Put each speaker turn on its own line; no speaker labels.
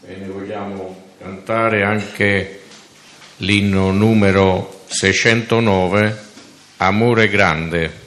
e ne vogliamo cantare anche l'inno numero 609, Amore grande.